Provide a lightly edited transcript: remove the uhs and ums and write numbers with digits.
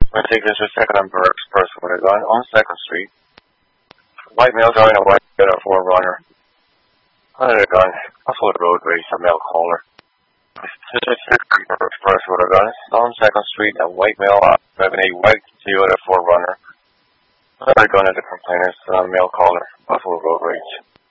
I take this to Second Emperor Express with a gun on 2nd Street. White male driving a white Toyota 4Runner. Under the gun, Buffalo Road Rage, a male caller. This is Second Emperor Express with a gun on 2nd Street. A white male driving a white Toyota 4Runner. Under the gun at the complainant's male caller. Buffalo Road Rage.